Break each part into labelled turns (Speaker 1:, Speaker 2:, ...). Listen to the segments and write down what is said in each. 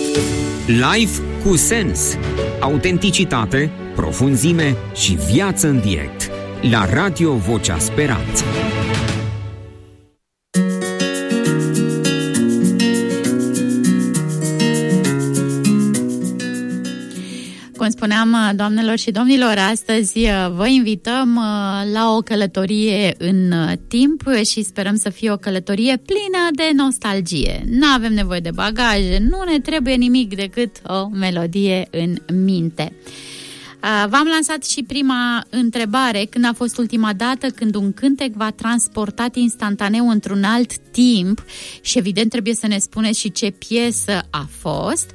Speaker 1: Live cu sens, autenticitate, profunzime și viață în direct. La Radio Vocea Speranței.
Speaker 2: Cum spuneam, doamnelor și domnilor, astăzi vă invităm la o călătorie în timp și sperăm să fie o călătorie plină de nostalgie. Nu avem nevoie de bagaje, nu ne trebuie nimic decât o melodie în minte. V-am lansat și prima întrebare: când a fost ultima dată când un cântec v-a transportat instantaneu într-un alt timp? Și evident trebuie să ne spuneți și ce piesă a fost.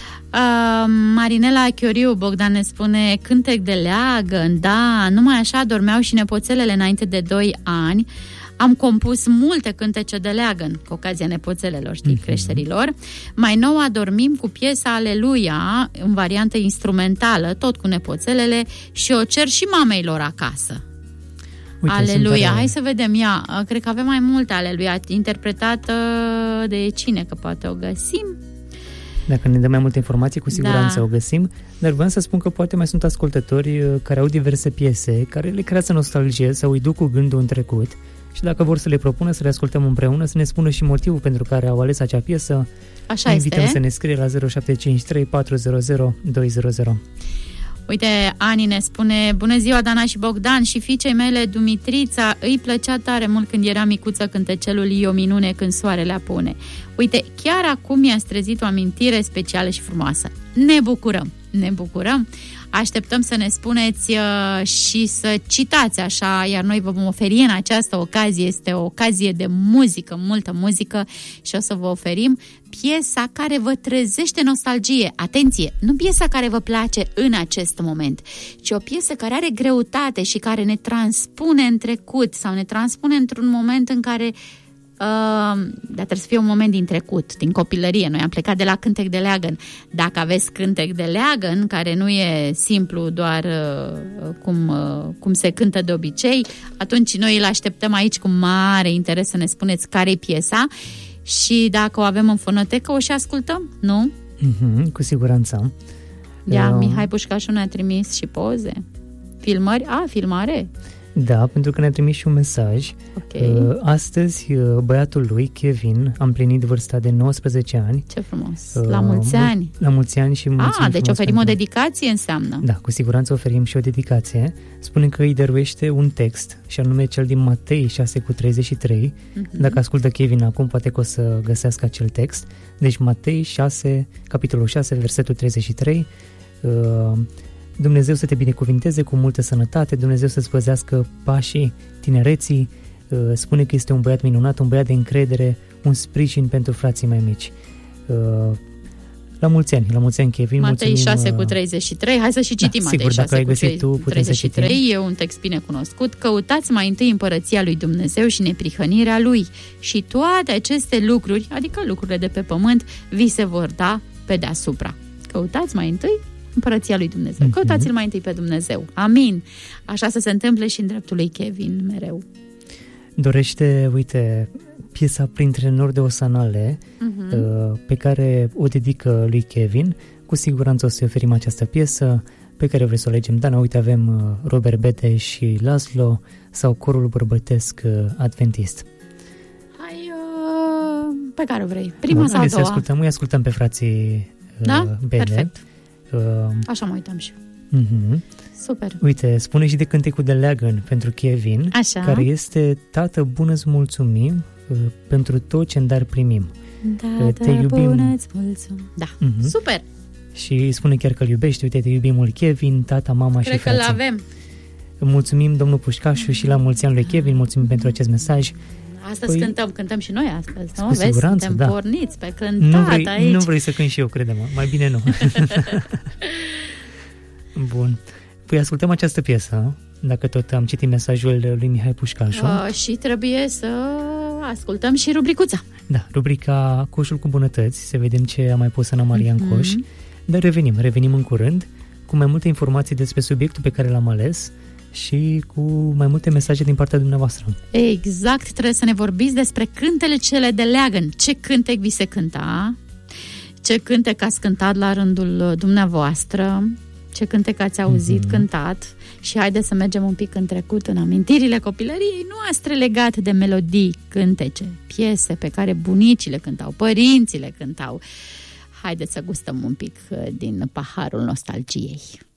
Speaker 2: Marinela Chioriu Bogdan ne spune: cântec de leagăn, da, numai așa dormeau și nepoțelele înainte de 2 ani. Am compus multe cântece de leagăn cu ocazia nepoțelelor, creșterilor. Mai nou adormim cu piesa Aleluia în variantă instrumentală, tot cu nepoțelele, și o cer și mameilor acasă. Uite, Aleluia, hai să vedem ea. Cred că avem mai multe Aleluia, interpretată de cine, că poate o găsim.
Speaker 3: Dacă ne dă mai multe informații, cu siguranță o găsim. Dar vreau să spun că poate mai sunt ascultători care au diverse piese care le creează nostalgie sau îi duc cu gândul în trecut. Și dacă vor să le propună, să le ascultăm împreună, să ne spună și motivul pentru care au ales acea piesă.
Speaker 2: Așa
Speaker 3: invităm
Speaker 2: este.
Speaker 3: Să ne scrie la 0753 400 200.
Speaker 2: Uite, Ani ne spune: bună ziua, Dana și Bogdan, și fiicei mele, Dumitrița, îi plăcea tare mult când era micuță cântecelul E o minune când soarele apune. Uite, chiar acum mi-a trezit o amintire specială și frumoasă. Ne bucurăm, ne bucurăm. Așteptăm să ne spuneți și să citați așa, iar noi vă vom oferi în această ocazie, este o ocazie de muzică, multă muzică, și o să vă oferim piesa care vă trezește nostalgie. Atenție, nu piesa care vă place în acest moment, ci o piesă care are greutate și care ne transpune în trecut sau ne transpune într-un moment în care dar trebuie să fie un moment din trecut, din copilărie. Noi am plecat de la cântec de leagăn. Dacă aveți cântec de leagăn, care nu e simplu doar cum se cântă de obicei, atunci noi îl așteptăm aici cu mare interes să ne spuneți care e piesa și dacă o avem în fonotecă, o și ascultăm, nu?
Speaker 3: Cu siguranță.
Speaker 2: Mihai Pușcașu ne-a trimis și poze. Filmări? Filmare?
Speaker 3: Da, pentru că ne-a trimis și un mesaj.
Speaker 2: Okay.
Speaker 3: Astăzi, băiatul lui, Kevin, a împlinit vârsta de 19 ani.
Speaker 2: Ce frumos! La mulți ani!
Speaker 3: La mulți ani și mulțumim.
Speaker 2: Deci oferim o dedicație, înseamnă?
Speaker 3: Da, cu siguranță oferim și o dedicație. Spune că îi dăruiește un text, și anume cel din Matei 6:33. Dacă ascultă Kevin acum, poate că o să găsească acel text. Deci Matei 6, capitolul 6, versetul 33. Dumnezeu să te binecuvinteze cu multă sănătate, Dumnezeu să-ți păzească pașii, tinereții. Spune că este un băiat minunat, un băiat de încredere, un sprijin pentru frații mai mici. La mulți ani, Kevin.
Speaker 2: Matei 6:33, hai să și citim.
Speaker 3: Sigur,
Speaker 2: Matei
Speaker 3: 6:33
Speaker 2: e un text bine cunoscut. Căutați mai întâi împărăția lui Dumnezeu și neprihănirea lui și toate aceste lucruri, adică lucrurile de pe pământ, vi se vor da pe deasupra. Căutați mai întâi împărăția lui Dumnezeu. Căutați-l mai întâi pe Dumnezeu. Amin. Așa să se întâmple și în dreptul lui Kevin mereu.
Speaker 3: Dorește, uite, piesa Printre nori de osanale, pe care o dedică lui Kevin. Cu siguranță o să-i oferim această piesă pe care vrei să o alegem. Dana, uite, avem Robert Bede și Laszlo sau corul bărbătesc adventist.
Speaker 2: Hai, pe care vrei? Prima sau a doua?
Speaker 3: Îi ascultăm pe frații Bede.
Speaker 2: Perfect. Așa mă uitam și super.
Speaker 3: Uite, spune și de cântecul de leagăn pentru Kevin, care este: Tată, bună-ți mulțumim pentru tot ce-n dar primim.
Speaker 2: Te iubim. Da, super.
Speaker 3: Și spune chiar că îl iubește. Uite, te iubim mult, Kevin, tata, mama și frații.
Speaker 2: Cred că l-avem.
Speaker 3: Mulțumim, domnul Pușcașu, și la mulți ani lui Kevin. Mulțumim pentru acest mesaj.
Speaker 2: Astăzi cântăm și noi astăzi, nu?
Speaker 3: Cu siguranță,
Speaker 2: suntem porniți pe cântat aici.
Speaker 3: Nu vrei să cânti și eu, crede-mă. Mai bine nu. Bun. Păi ascultăm această piesă, dacă tot am citit mesajul lui Mihai Pușcașu.
Speaker 2: Și trebuie să ascultăm și rubricuța.
Speaker 3: Da, rubrica Coșul cu bunătăți. Să vedem ce a mai pus Ana Maria în coș. Dar revenim în curând cu mai multe informații despre subiectul pe care l-am ales și cu mai multe mesaje din partea dumneavoastră.
Speaker 2: Exact, trebuie să ne vorbiți despre cântele cele de leagăn. Ce cântec vi se cânta? ce cântec ați cântat la rândul dumneavoastră, ce cântec ați auzit cântat și haideți să mergem un pic în trecut, în amintirile copilăriei noastre legate de melodii, cântece, piese pe care bunicii le cântau, părinții le cântau. Haideți să gustăm un pic din paharul nostalgiei.